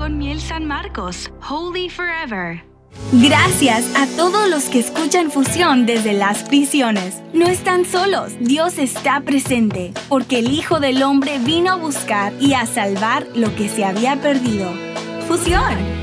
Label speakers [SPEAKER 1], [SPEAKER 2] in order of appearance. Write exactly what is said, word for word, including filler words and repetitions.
[SPEAKER 1] con Miel San Marcos, Holy Forever.
[SPEAKER 2] Gracias a todos los que escuchan Fusión desde las prisiones. No están solos, Dios está presente, porque el Hijo del Hombre vino a buscar y a salvar lo que se había perdido. Fusión.